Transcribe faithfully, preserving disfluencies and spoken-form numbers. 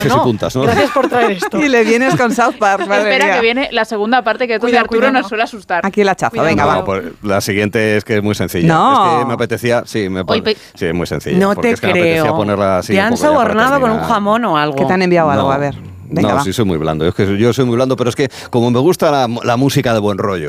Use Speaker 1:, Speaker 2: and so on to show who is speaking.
Speaker 1: no, y puntas, ¿no?
Speaker 2: Gracias por traer esto.
Speaker 3: Y le vienes con South Park.
Speaker 4: Espera mía. Que viene la segunda parte que
Speaker 2: cuidado,
Speaker 4: Arturo
Speaker 2: cuidado,
Speaker 4: nos
Speaker 2: no.
Speaker 4: suele asustar.
Speaker 3: Aquí la chafa,
Speaker 4: Cuidado.
Speaker 3: venga,
Speaker 1: No,
Speaker 3: va.
Speaker 1: pues la siguiente es que es muy sencilla.
Speaker 3: No.
Speaker 1: Es que me apetecía, sí, me pon...
Speaker 4: Oye, pe...
Speaker 1: sí, es muy sencilla.
Speaker 5: No
Speaker 1: porque
Speaker 5: te
Speaker 1: es que me
Speaker 5: creo.
Speaker 1: apetecía ponerla así.
Speaker 5: ¿Te
Speaker 1: un
Speaker 5: han
Speaker 1: poco ya para
Speaker 5: sobornado con un
Speaker 1: terminar.
Speaker 5: jamón o algo?
Speaker 3: ¿Qué te han enviado
Speaker 1: No.
Speaker 3: algo? A ver. Venga,
Speaker 1: no,
Speaker 3: va.
Speaker 1: sí soy muy blando. Es que yo soy muy blando, pero es que como me gusta la, la música de buen rollo,